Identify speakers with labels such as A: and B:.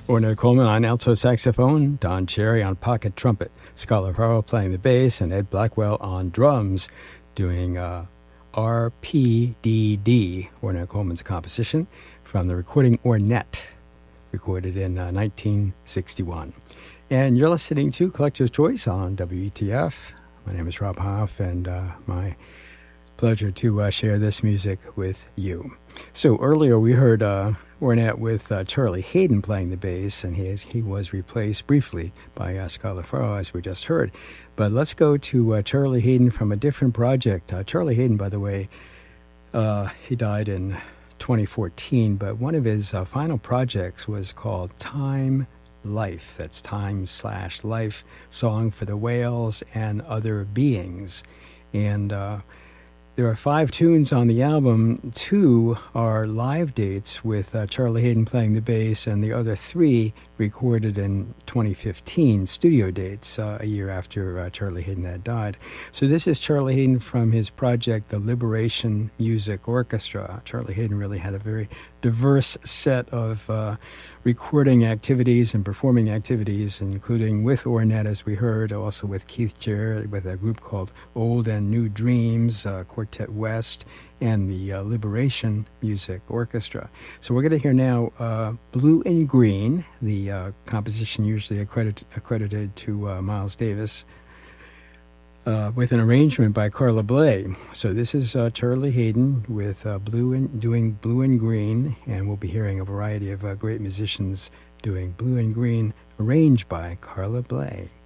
A: Ornette Coleman on alto saxophone, Don Cherry on pocket trumpet, Scarlett Farrell playing the bass, and Ed Blackwell on drums doing RPDD, Ornette Coleman's composition, from the recording Ornette, recorded in 1961. And you're listening to Collector's Choice on WETF. My name is Rob Hoff, and my pleasure to share this music with you. So earlier we heard Ornette with Charlie Haden playing the bass, and he was replaced briefly by Scarlett Farrell, as we just heard. But let's go to Charlie Haden from a different project. Charlie Haden, by the way, he died in 2014, but one of his final projects was called Time Life. That's time/life, Song for the Whales and Other Beings. And there are 5 tunes on the album. 2 are live dates with Charlie Haden playing the bass, and the other 3 recorded in 2015, studio dates, a year after Charlie Haden had died. So this is Charlie Haden from his project, the Liberation Music Orchestra. Charlie Haden really had a very diverse set of recording activities and performing activities, including with Ornette, as we heard, also with Keith Jarrett, with a group called Old and New Dreams, Quartet West, and the Liberation Music Orchestra. So we're going to hear now Blue and Green, the composition usually accredited to Miles Davis, with an arrangement by Carla Bley. So this is Charlie Haden with doing Blue and Green, and we'll be hearing a variety of great musicians doing Blue and Green, arranged by Carla Bley.